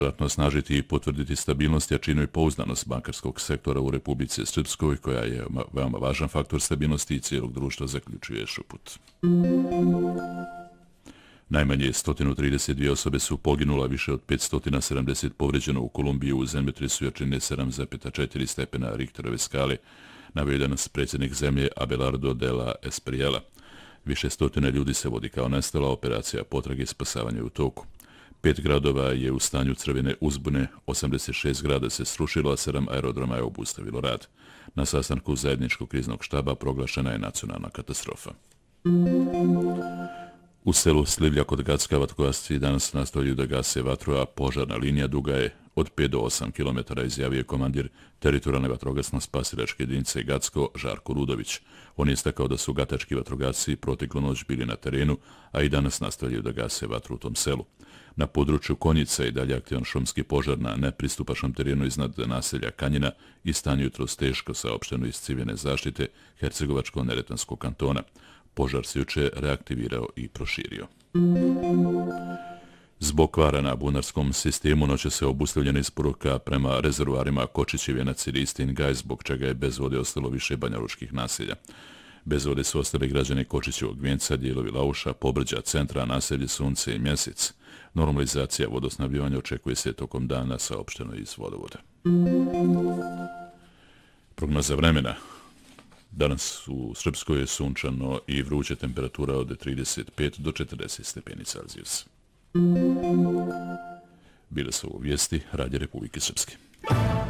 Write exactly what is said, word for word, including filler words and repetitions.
dodatno osnažiti i potvrditi stabilnost, jačinu i pouzdanost bankarskog sektora u Republici Srpskoj, koja je veoma važan faktor stabilnosti i cijelog društva, zaključuje Šuput. Najmanje sto trideset dvije osobe su poginula, više od petsto sedamdeset povređeno u Kolumbiji u zemljotresu jačine sedam zarez četiri stepena Richterove skale, naveo je danas predsjednik zemlje Abelardo de la Espriella. Više stotine ljudi se vodi kao nestala, operacija potrage i spasavanja u toku. Pet gradova je u stanju crvene uzbune, osamdeset šest zgrada se srušilo, a sedam aerodroma je obustavilo rad. Na sastanku zajedničkog kriznog štaba proglašena je nacionalna katastrofa. U selu Slivlja kod Gacka vatrogasci danas nastavljaju da gase vatru, a požarna linija duga je od pet do osam kilometara, izjavio komandir teritorijalne vatrogasno-spasilačke jedinice Gacko Žarko Rudović. On je istakao da su gatački vatrogasci proteklu noć bili na terenu, a i danas nastavljaju da gase vatru u tom selu. Na području Konjica i dalje aktivan šumski požar na nepristupačnom terenu iznad naselja Kanjina i stanje jutros teško, saopšteno iz civilne zaštite Hercegovačko-Neretvanskog kantona. Požar se juče reaktivirao i proširio. Zbog kvara na bunarskom sistemu noće se obustavljena isporuka prema rezervoarima Kočićev Venac i Ristin Gaj, zbog čega je bez vode ostalo više banjalučkih naselja. Bez vode su ostali građani Kočićevog Vjenca, dijelovi Lauša, Pobrđa, centra, naselje Sunce i Mjesec. Normalizacija vodosnabdjevanja očekuje se tokom dana, saopšteno iz vodovoda. Prognoza vremena. Danas u Srpskoj je sunčano i vruća, temperatura od trideset pet do četrdeset stepeni Celzijusa. Bile su ovo vijesti Radija Republike Srpske.